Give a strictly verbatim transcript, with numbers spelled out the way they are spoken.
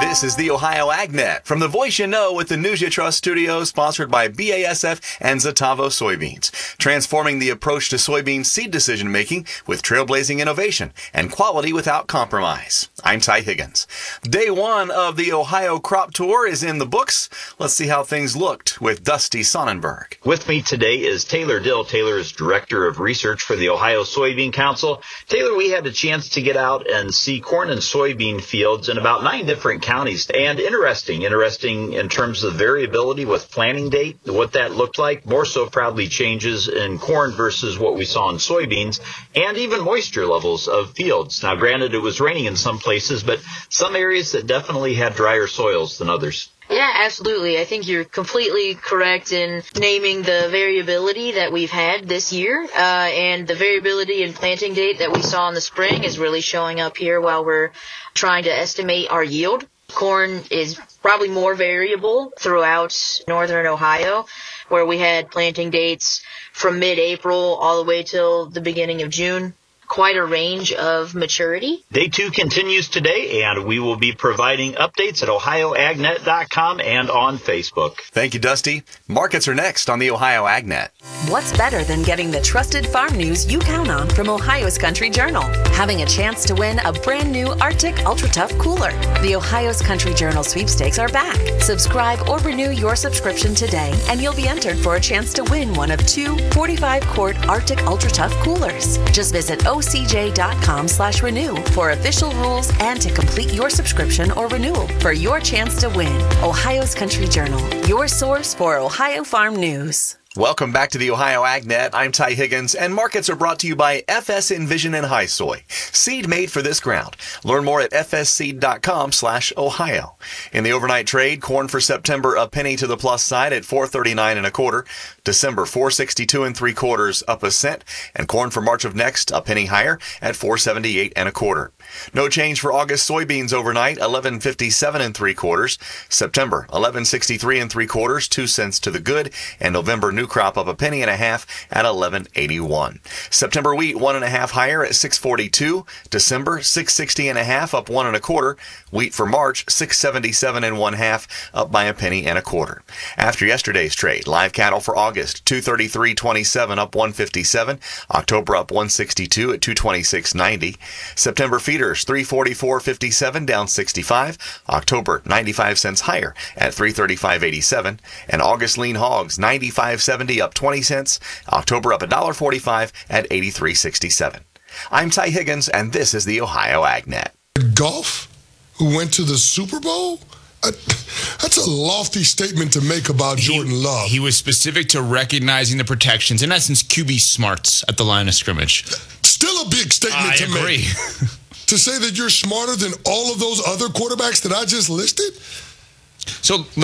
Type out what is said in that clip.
This is the Ohio AgNet from the Voice You Know with the News You Trust studio, sponsored by B A S F and Zetavo Soybeans, transforming the approach to soybean seed decision making with trailblazing innovation and quality without compromise. I'm Ty Higgins. Day one of the Ohio Crop Tour is in the books. Let's see how things looked with Dusty Sonnenberg. With me today is Taylor Dill. Taylor is Director of Research for the Ohio Soybean Council. Taylor, we had a chance to get out and see corn and soybean fields in about nine different counties. And interesting, interesting in terms of variability with planting date, what that looked like. More so probably changes in corn versus what we saw in soybeans, and even moisture levels of fields. Now, granted, it was raining in some places, but some areas that definitely had drier soils than others. Yeah, absolutely. I think you're completely correct in naming the variability that we've had this year, uh, and the variability in planting date that we saw in the spring is really showing up here while we're trying to estimate our yield. Corn is probably more variable throughout northern Ohio, where we had planting dates from mid-April all the way till the beginning of June. Quite a range of maturity. Day two continues today, and we will be providing updates at ohio ag net dot com and on Facebook. Thank you, Dusty. Markets are next on the Ohio AgNet. What's better than getting the trusted farm news you count on from Ohio's Country Journal? Having a chance to win a brand new Arctic Ultra Tough cooler. The Ohio's Country Journal sweepstakes are back. Subscribe or renew your subscription today, and you'll be entered for a chance to win one of two forty-five quart Arctic Ultra Tough coolers. Just visit O C J dot com slash renew for official rules and to complete your subscription or renewal for your chance to win. Ohio's Country Journal, your source for Ohio farm news. Welcome back to the Ohio AgNet. I'm Ty Higgins, and markets are brought to you by F S Envision and High Soy, seed made for this ground. Learn more at f s seed dot com slash ohio. In the overnight trade, corn for September a penny to the plus side at four thirty-nine and a quarter. December four sixty-two and three quarters, up a cent, and corn for March of next a penny higher at four seventy-eight and a quarter. No change for August soybeans overnight, eleven fifty-seven and three quarters. September eleven sixty-three and three quarters, two cents to the good, and November new crop up a penny and a half at eleven eighty-one. September wheat one and a half higher at six forty-two. December six sixty and a half, up one and a quarter. Wheat for March six seventy-seven and one half, up by a penny and a quarter. After yesterday's trade, live cattle for August two thirty-three twenty-seven, up one fifty-seven. October up one sixty-two at two twenty-six ninety. September feeders three forty-four fifty-seven, down sixty-five. October ninety-five cents higher at three thirty-five eighty-seven. And August lean hogs ninety-five seventy, up twenty cents. October up one forty-five at eighty-three sixty-seven. I'm Ty Higgins, and this is the Ohio AgNet. Golf, who went to the Super Bowl? Uh, that's a lofty statement to make about he, Jordan Love. He was specific to recognizing the protections. In essence, Q B smarts at the line of scrimmage. Still a big statement I to agree. make. To say that you're smarter than all of those other quarterbacks that I just listed? So